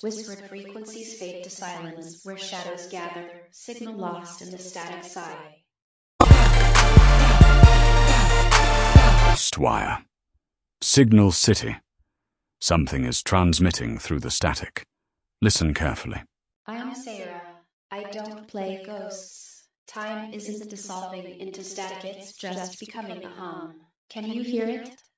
Whispered frequencies fade to silence where shadows gather, signal lost in the static sigh. Ghostwire. Signal City. Something is transmitting through the static. Listen carefully. I'm Sarah. I don't play ghosts. Time isn't dissolving into static, it's just becoming a hum. Can you hear it?